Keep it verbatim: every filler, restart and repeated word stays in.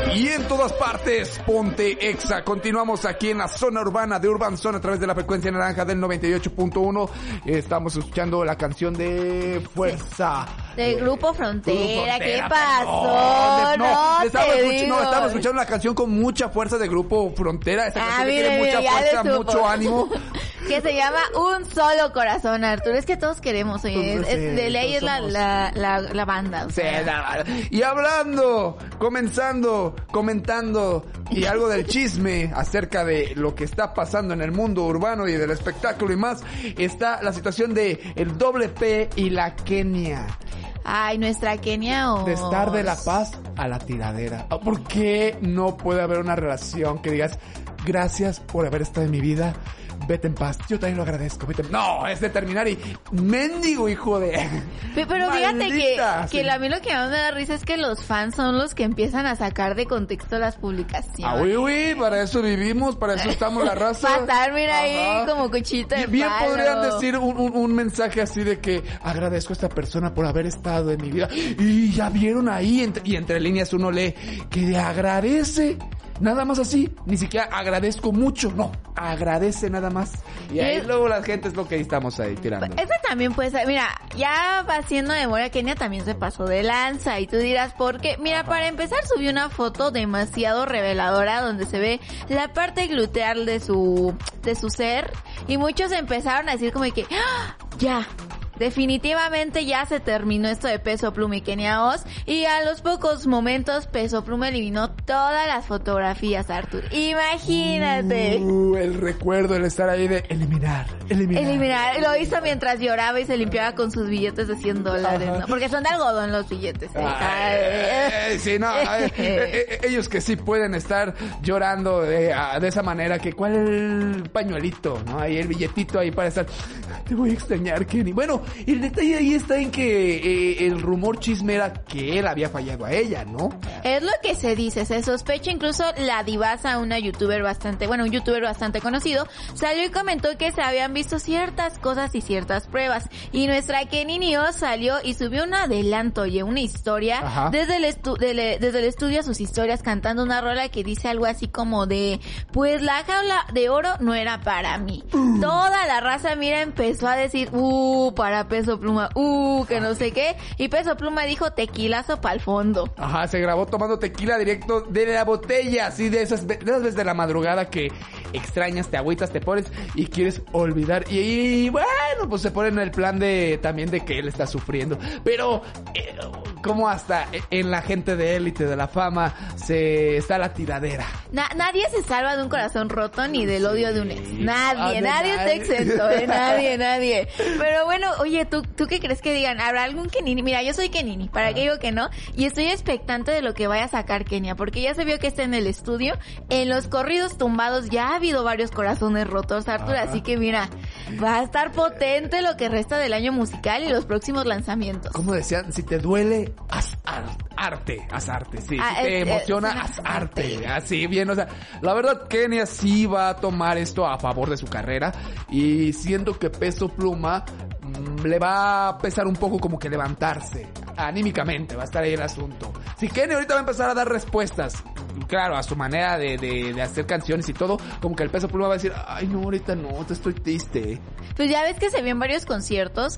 Y en todas partes, ponte Exa. Continuamos aquí en la zona urbana de Urban Zone a través de la frecuencia naranja del noventa y ocho punto uno. Estamos escuchando la canción de Fuerza. Del Grupo Frontera. Grupo Frontera. ¿Qué pasó? No, No, no, estamos, te escuch- digo. no, estamos escuchando una canción con mucha fuerza de Grupo Frontera. Esta Ah, canción mire, tiene mire, mucha ya le fuerza, supo. mucho ánimo. Que se llama Un Solo Corazón, Arturo. Es que todos queremos, oye. Es, es- de ley es la, la, la, la banda. O Sí, sea. nada. Y hablando, comenzando, comentando y algo del chisme acerca de lo que está pasando en el mundo urbano y del espectáculo y más, está la situación de el doble P y la Kenia. Ay, nuestra Kenia o... De estar de la paz a la tiradera. ¿Por qué no puede haber una relación que digas, gracias por haber estado en mi vida, vete en paz? Yo también lo agradezco. Vete en... No, es de terminar y mendigo hijo de... Pe- Pero fíjate que, Maldita, que sí. a mí lo que más me da risa es que los fans son los que empiezan a sacar de contexto las publicaciones. Ah, uy, uy, para eso vivimos, para eso estamos la raza. Para estar, mira ahí Ajá. como cuchito de Bien palo. podrían decir un, un, un mensaje así de que agradezco a esta persona por haber estado en mi vida. Y ya vieron ahí, entre, y entre líneas uno lee que le agradece. Nada más así, ni siquiera agradezco mucho, no, agradece nada más. Y ahí Sí. luego la gente es lo que estamos ahí tirando. Esa también puede ser, mira, ya va haciendo memoria, Kenia también se pasó de lanza y tú dirás, ¿por qué? Mira, Ajá. para empezar subió una foto demasiado reveladora donde se ve la parte gluteal de su, de su ser y muchos empezaron a decir como de que, ¡ah! Ya. Definitivamente ya se terminó esto de Peso Pluma y Kenia Oz y a los pocos momentos Peso Pluma eliminó todas las fotografías, Arthur. Imagínate. Uh, el recuerdo, el estar ahí de eliminar, eliminar. Eliminar, lo hizo mientras lloraba y se limpiaba con sus billetes de cien dólares, Ajá. ¿no? Porque son de algodón los billetes. ¿eh? Ay, eh, sí, no, eh, eh, eh, ellos que sí pueden estar llorando de, ah, de esa manera, que cuál es el pañuelito, ¿no? Ahí el billetito ahí para estar, te voy a extrañar, Kenny. Bueno, el detalle ahí está en que eh, el rumor chisme era que él había fallado a ella, ¿no? Es lo que se dice, se sospecha, incluso la divasa, una youtuber bastante, bueno, un youtuber bastante conocido, salió y comentó que se habían visto ciertas cosas y ciertas pruebas. Y nuestra Kenny Nio salió y subió un adelanto, oye, una historia, Ajá. desde el, estu- dele- desde el estudio a sus historias cantando una rola que dice algo así como de, pues la jaula de oro no era para mí. Uh. Toda la raza, mira, empezó a decir, uh, para Peso Pluma, uh, que no sé qué, y Peso Pluma dijo tequilazo pa'l fondo. Ajá, se grabó tomando tequila directo de la botella, así de esas, de esas veces de la madrugada que extrañas, te agüitas, te pones y quieres olvidar. Y, y bueno, pues se pone en el plan de también de que él está sufriendo. Pero, eh, como hasta en la gente de élite, de la fama, se está la tiradera. Na- nadie se salva de un corazón roto ni del odio de un ex. Nadie, Ah, de nadie está nadie. exento, ¿eh? Nadie, nadie. Pero bueno, oye, ¿tú, ¿tú qué crees que digan? ¿Habrá algún Kenini? Mira, yo soy Kenini, ¿para qué digo que no? Y estoy expectante de lo que vaya a sacar Kenia, porque ya se vio que está en el estudio. En los corridos tumbados ya ha habido varios corazones rotos, Arthur, Ajá. así que mira, va a estar potente lo que resta del año musical y los próximos lanzamientos. Como decían, si te duele, haz ar- arte, haz arte, sí. Ah, si te es- emociona, es una haz arte. arte. Así, bien, o sea, la verdad, Kenia sí va a tomar esto a favor de su carrera y siento que Peso Pluma mmm, le va a pesar un poco como que levantarse anímicamente, va a estar ahí el asunto. Si Kenia ahorita va a empezar a dar respuestas, claro, a su manera de, de, de hacer canciones y todo, como que el Peso Pluma va a decir, ay no, ahorita no, te estoy triste. Pues ya ves que se vio en varios conciertos